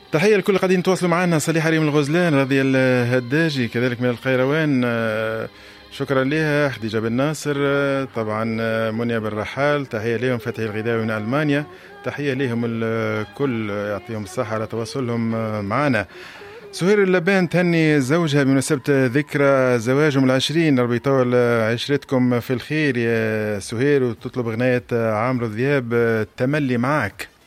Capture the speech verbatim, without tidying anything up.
تحية لكل قاعدين تواصلوا معنا. صليحة ريم الغزلان، رضي الهداجي كذلك من القيروان، شكرا لها. خديجة بن ناصر طبعا، منيا بن رحال تحية لهم. فتحي الغداوي من ألمانيا تحية لهم الكل، يعطيهم الصحة على تواصلهم معنا. سهير اللبان تهني زوجها بمناسبة ذكرى زواجهم العشرين، ربي يطول عشرتكم في الخير يا سهير، وتطلب غناية عمرو دياب تملي معك.